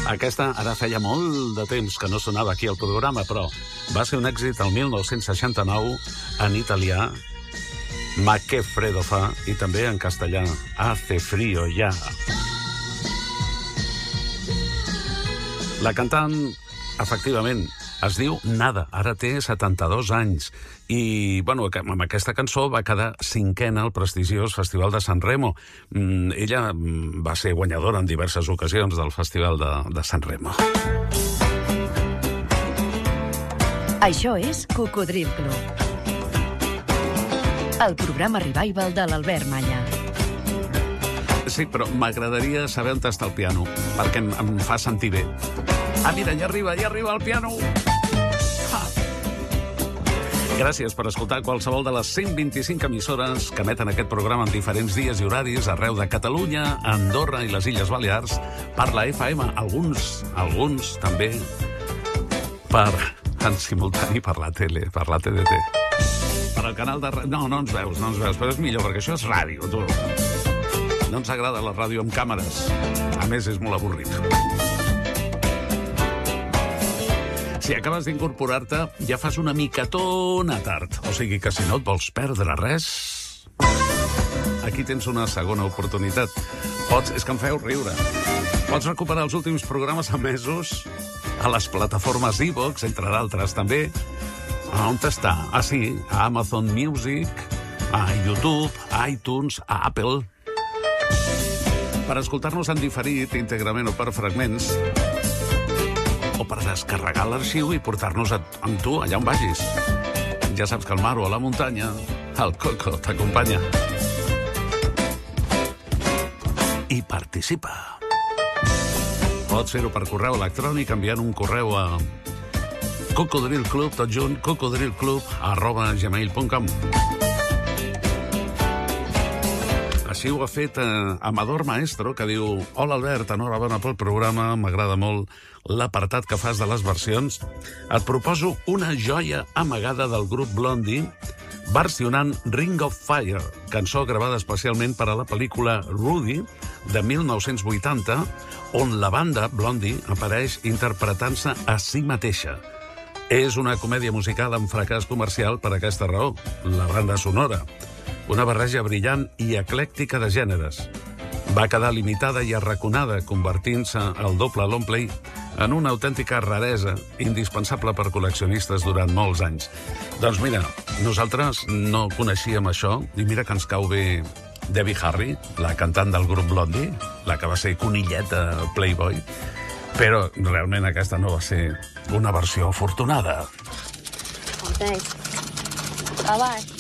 Aquesta ara feia molt de temps que no sonava aquí al programa, però va ser un èxit el 1969 en italià, Ma che freddo fa, i també en castellà, Hace frío ya. La cantant, efectivament, es diu Nada, ara té 72 anys i, bueno, amb aquesta cançó va quedar cinquena al prestigiós Festival de San Remo. Ella va ser guanyadora en diverses ocasions del Festival de San Remo. Això és Cocodril Club, el programa revival de l'Albert Malla. Sí, però m'agradaria saber on està el piano, perquè em fa sentir bé. Ah, mira, ja arriba el piano! Gràcies per escoltar qualsevol de les 125 emissores que emeten aquest programa en diferents dies i horaris arreu de Catalunya, Andorra i les Illes Balears, per la FM, alguns també en simultani per la tele, per la TDT. Per al canal de... No ens veus, però és millor, perquè això és ràdio, tu. No ens agrada la ràdio amb càmeres. A més, és molt avorrit. Si acabes d'incorporar-te, ja fas una micatona tard. O sigui que si no et vols perdre res, aquí tens una segona oportunitat. És que em feu riure. Pots recuperar els últims programes emesos a les plataformes iVoox, entre d'altres també. On està? Ah, sí, a Amazon Music, a YouTube, a iTunes, a Apple. Per escoltar-nos en diferit, íntegrament o per fragments, o per descarregar l'arxiu i portar-nos amb tu allà on vagis. Ja saps que el mar o a la muntanya, el Coco t'acompanya. I participa. Pots fer-ho per correu electrònic enviant un correu a cocodrilclub, tot junt, cocodrilclub@gmail.com. Així ho ha fet Amador Maestro, que diu: Hola Albert, enhorabona pel programa, m'agrada molt l'apartat que fas de les versions. Et proposo una joia amagada del grup Blondie versionant Ring of Fire, cançó gravada especialment per a la pel·lícula Rudy de 1980, on la banda Blondie apareix interpretant-se a si mateixa. És una comèdia musical amb fracàs comercial per aquesta raó, la banda sonora. Una barreja brillant i eclèctica de gèneres. Va quedar limitada i arraconada, convertint-se el doble long play en una autèntica raresa indispensable per col·leccionistes durant molts anys. Doncs mira, nosaltres no coneixíem això, i mira que ens cau bé Debbie Harry, la cantant del grup Blondie, la que va ser conilleta Playboy, però realment aquesta no va ser una versió afortunada. Thanks. Bye-bye.